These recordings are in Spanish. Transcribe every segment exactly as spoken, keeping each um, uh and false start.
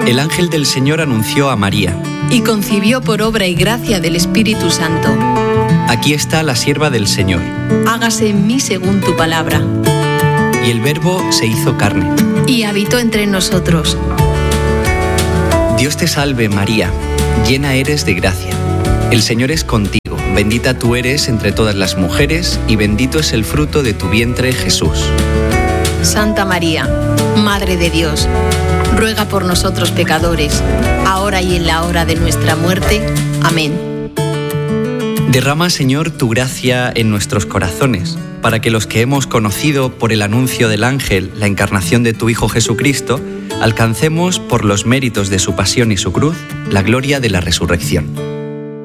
El ángel del Señor anunció a María. Y concibió por obra y gracia del Espíritu Santo. Aquí está la sierva del Señor. Hágase en mí según tu palabra. Y el Verbo se hizo carne. Y habitó entre nosotros. Dios te salve, María, llena eres de gracia. El Señor es contigo. Bendita tú eres entre todas las mujeres, y bendito es el fruto de tu vientre, Jesús. Santa María, Madre de Dios, ruega por nosotros pecadores, ahora y en la hora de nuestra muerte. Amén. Derrama, Señor, tu gracia en nuestros corazones, para que los que hemos conocido por el anuncio del ángel la encarnación de tu Hijo Jesucristo, alcancemos, por los méritos de su pasión y su cruz, la gloria de la resurrección.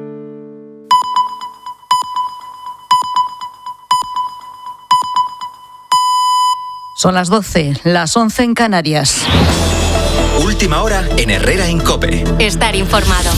Son las doce, las once en Canarias. Última hora en Herrera en COPE. Estar informado.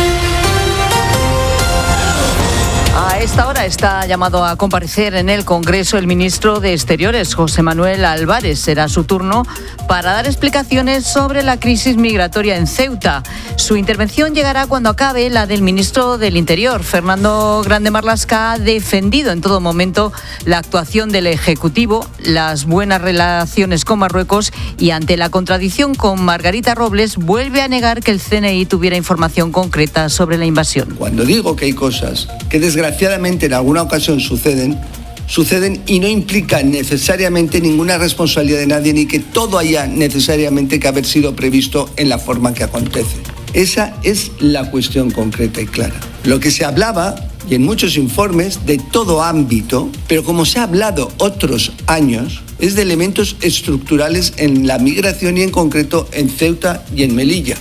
A esta hora está llamado a comparecer en el Congreso el ministro de Exteriores, José Manuel Álvarez. Será su turno para dar explicaciones sobre la crisis migratoria en Ceuta. Su intervención llegará cuando acabe la del ministro del Interior. Fernando Grande Marlaska ha defendido en todo momento la actuación del Ejecutivo, las buenas relaciones con Marruecos, y ante la contradicción con Margarita Robles vuelve a negar que el C N I tuviera información concreta sobre la invasión. Cuando digo que hay cosas que desgraciadamente en alguna ocasión suceden, suceden y no implican necesariamente ninguna responsabilidad de nadie, ni que todo haya necesariamente que haber sido previsto en la forma que acontece. Esa es la cuestión concreta y clara. Lo que se hablaba, y en muchos informes, de todo ámbito, pero como se ha hablado otros años, es de elementos estructurales en la migración y en concreto en Ceuta y en Melilla.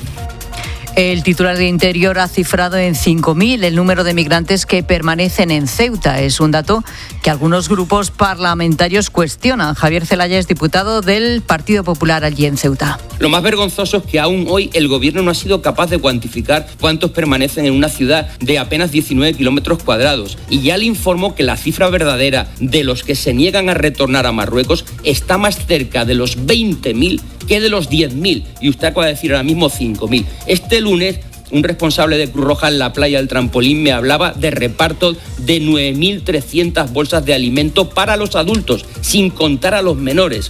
El titular de Interior ha cifrado en cinco mil el número de migrantes que permanecen en Ceuta. Es un dato que algunos grupos parlamentarios cuestionan. Javier Zelaya es diputado del Partido Popular allí en Ceuta. Lo más vergonzoso es que aún hoy el Gobierno no ha sido capaz de cuantificar cuántos permanecen en una ciudad de apenas diecinueve kilómetros cuadrados. Y ya le informo que la cifra verdadera de los que se niegan a retornar a Marruecos está más cerca de los veinte mil que de los diez mil. Y usted acaba de decir ahora mismo cinco mil. Este lunes, un responsable de Cruz Roja en la playa del Trampolín me hablaba de reparto de nueve mil trescientas bolsas de alimento para los adultos, sin contar a los menores.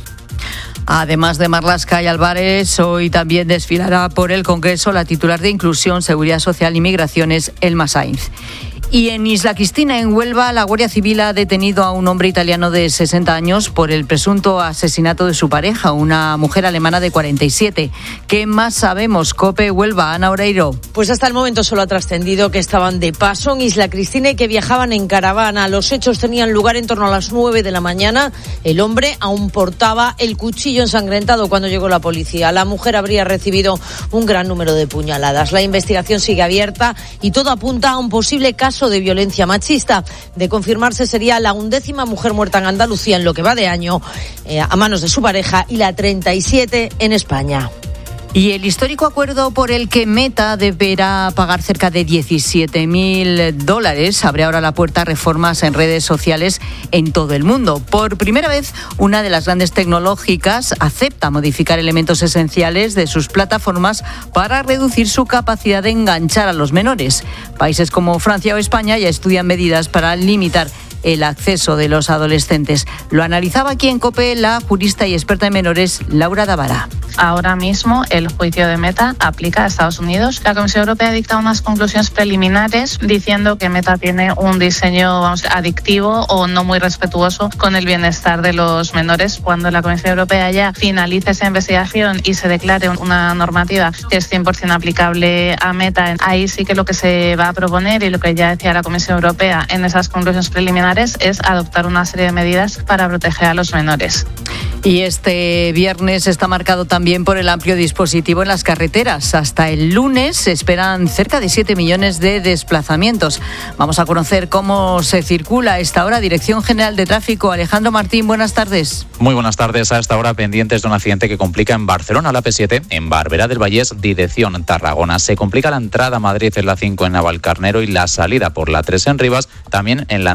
Además de Marlaska y Álvarez, hoy también desfilará por el Congreso la titular de Inclusión, Seguridad Social y Migraciones, Elma Sainz. Y en Isla Cristina, en Huelva, la Guardia Civil ha detenido a un hombre italiano de sesenta años por el presunto asesinato de su pareja, una mujer alemana de cuarenta y siete. ¿Qué más sabemos? COPE Huelva, Ana Oreiro. Pues hasta el momento solo ha trascendido que estaban de paso en Isla Cristina y que viajaban en caravana. Los hechos tenían lugar en torno a las nueve de la mañana. El hombre aún portaba el cuchillo ensangrentado cuando llegó la policía. La mujer habría recibido un gran número de puñaladas. La investigación sigue abierta y todo apunta a un posible caso de violencia machista. De confirmarse, sería la undécima mujer muerta en Andalucía en lo que va de año eh, a manos de su pareja, y la treinta y siete en España. Y el histórico acuerdo por el que Meta deberá pagar cerca de diecisiete mil dólares abre ahora la puerta a reformas en redes sociales en todo el mundo. Por primera vez, una de las grandes tecnológicas acepta modificar elementos esenciales de sus plataformas para reducir su capacidad de enganchar a los menores. Países como Francia o España ya estudian medidas para limitar el acceso de los adolescentes. Lo analizaba aquí en COPE la jurista y experta en menores, Laura Davara. Ahora mismo el juicio de Meta aplica a Estados Unidos. La Comisión Europea ha dictado unas conclusiones preliminares diciendo que Meta tiene un diseño, vamos, adictivo o no muy respetuoso con el bienestar de los menores. Cuando la Comisión Europea ya finalice esa investigación y se declare una normativa que es cien por ciento aplicable a Meta, ahí sí que lo que se va a proponer, y lo que ya decía la Comisión Europea en esas conclusiones preliminares, es adoptar una serie de medidas para proteger a los menores. Y este viernes está marcado también por el amplio dispositivo en las carreteras. Hasta el lunes se esperan cerca de siete millones de desplazamientos. Vamos a conocer cómo se circula a esta hora. Dirección General de Tráfico, Alejandro Martín, buenas tardes. Muy buenas tardes. A esta hora pendientes de un accidente que complica en Barcelona la P siete, en Barberá del Vallés, dirección Tarragona. Se complica la entrada a Madrid en la cinco en Navalcarnero y la salida por la tres en Rivas, también en la entrada a Salamanca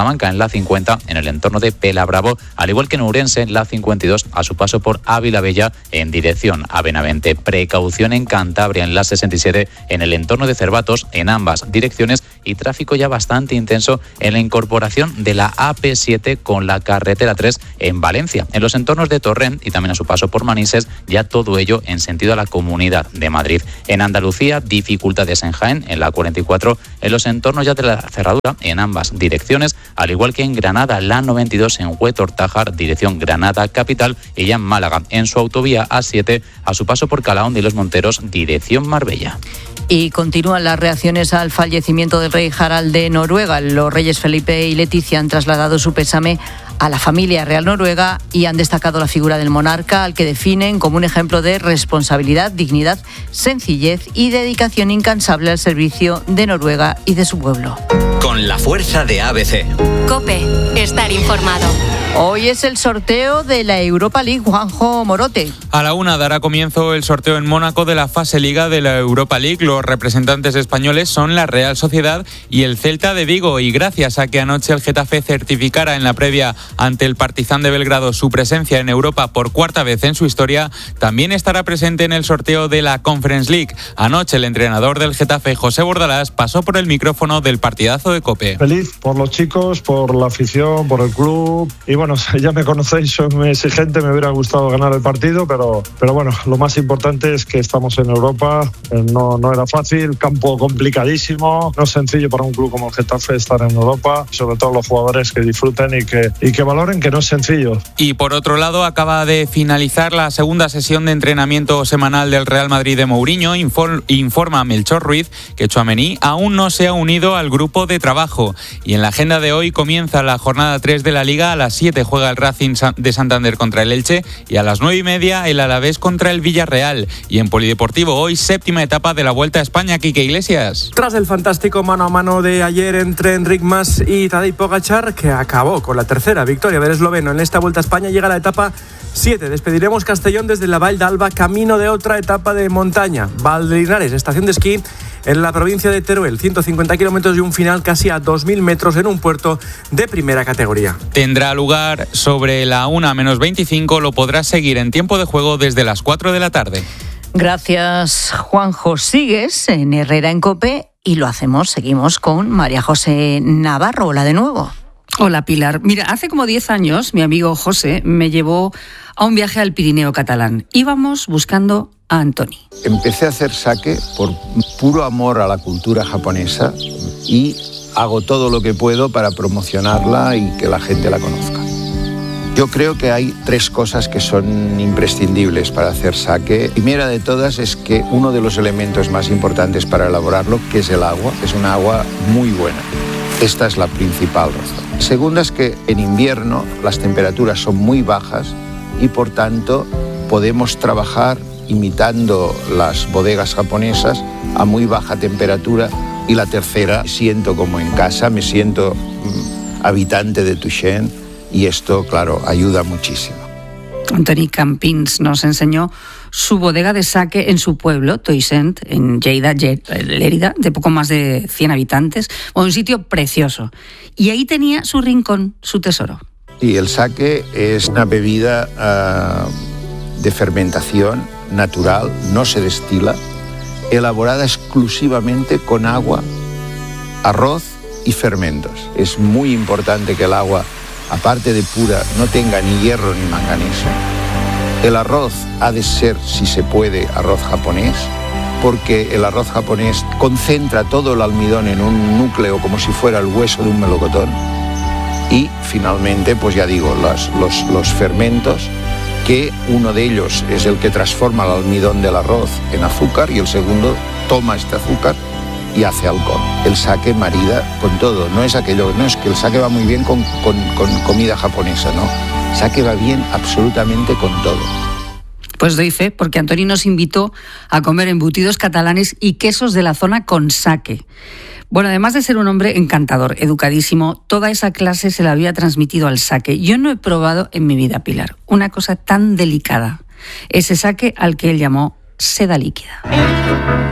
Salamanca en la cincuenta en el entorno de Pelabravo, al igual que en Ourense en la cincuenta y dos a su paso por Ávila Bella en dirección a Benavente. Precaución en Cantabria en la sesenta y siete en el entorno de Cervatos en ambas direcciones y tráfico ya bastante intenso en la incorporación de la A P siete con la carretera tres en Valencia. En los entornos de Torrent y también a su paso por Manises, ya todo ello en sentido a la Comunidad de Madrid. En Andalucía, dificultades en Jaén en la cuarenta y cuatro en los entornos ya de la cerradura en ambas direcciones, al igual que en Granada la noventa y dos en Huetor-Tájar, dirección Granada capital, y ya en Málaga en su autovía A siete a su paso por Calahón de los Monteros, dirección Marbella. Y continúan las reacciones al fallecimiento del rey Harald de Noruega. Los reyes Felipe y Leticia han trasladado su pésame a la familia real noruega y han destacado la figura del monarca, al que definen como un ejemplo de responsabilidad, dignidad, sencillez y dedicación incansable al servicio de Noruega y de su pueblo. Con la fuerza de A B C. COPE, estar informado. Hoy es el sorteo de la Europa League. Juanjo Morote. A la una dará comienzo el sorteo en Mónaco de la fase Liga de la Europa League. Los representantes españoles son la Real Sociedad y el Celta de Vigo. Y gracias a que anoche el Getafe certificara en la previa ante el Partizan de Belgrado su presencia en Europa por cuarta vez en su historia, también estará presente en el sorteo de la Conference League. Anoche el entrenador del Getafe, José Bordalás, pasó por el micrófono del partidazo de COPE. Feliz por los chicos, por la afición, por el club. Y bueno, ya me conocéis, soy muy exigente, me hubiera gustado ganar el partido, pero, pero bueno, lo más importante es que estamos en Europa. No, no era fácil, campo complicadísimo, no es sencillo para un club como el Getafe estar en Europa, sobre todo los jugadores que disfruten y que, y que valoren que no es sencillo. Y por otro lado, acaba de finalizar la segunda sesión de entrenamiento semanal del Real Madrid de Mourinho. Infor, informa Melchor Ruiz que Tchouaméni aún no se ha unido al grupo de trabajo. Y en la agenda de hoy comienza la jornada tres de la Liga. A las siete juega el Racing de Santander contra el Elche y a las nueve y media el Alavés contra el Villarreal. Y en Polideportivo hoy séptima etapa de la Vuelta a España. Quique Iglesias. Tras el fantástico mano a mano de ayer entre Enric Mas y Tadej Pogačar, que acabó con la tercera victoria del esloveno en esta Vuelta a España, llega la etapa siete. Despediremos Castellón desde la Vall d'Alba, camino de otra etapa de montaña. Valdrinares, estación de esquí en la provincia de Teruel, ciento cincuenta kilómetros y un final casi a dos mil metros en un puerto de primera categoría. Tendrá lugar sobre la una menos veinticinco, lo podrás seguir en tiempo de juego desde las cuatro de la tarde. Gracias, Juanjo. Sigues en Herrera en COPE y lo hacemos, seguimos con María José Navarro. Hola de nuevo. Hola Pilar. Mira, hace como diez años mi amigo José me llevó a un viaje al Pirineo catalán. Íbamos buscando a Antoni. Empecé a hacer sake por puro amor a la cultura japonesa y hago todo lo que puedo para promocionarla y que la gente la conozca. Yo creo que hay tres cosas que son imprescindibles para hacer sake. Primera de todas es que uno de los elementos más importantes para elaborarlo, que es el agua, es un agua muy buena. Esta es la principal razón. Segunda es que en invierno las temperaturas son muy bajas y por tanto podemos trabajar imitando las bodegas japonesas a muy baja temperatura. Y la tercera, siento como en casa, me siento mm, habitante de Tuixén y esto, claro, ayuda muchísimo. Antoni Campins nos enseñó su bodega de sake en su pueblo, Toisent, en Lleida, Lérida, de poco más de cien habitantes, un sitio precioso. Y ahí tenía su rincón, su tesoro. Y el sake es una bebida uh, de fermentación natural, no se destila, elaborada exclusivamente con agua, arroz y fermentos. Es muy importante que el agua, aparte de pura, no tenga ni hierro ni manganeso. El arroz ha de ser, si se puede, arroz japonés, porque el arroz japonés concentra todo el almidón en un núcleo como si fuera el hueso de un melocotón. Y finalmente, pues ya digo, los, los, los fermentos, que uno de ellos es el que transforma el almidón del arroz en azúcar y el segundo toma este azúcar y hace alcohol. El sake marida con todo, no es aquello, no es que el sake va muy bien con, con, con comida japonesa, no. El sake va bien absolutamente con todo. Pues doy fe, porque Antoni nos invitó a comer embutidos catalanes y quesos de la zona con sake. Bueno, además de ser un hombre encantador, educadísimo, toda esa clase se la había transmitido al sake. Yo no he probado en mi vida, Pilar, una cosa tan delicada. Ese sake al que él llamó seda líquida.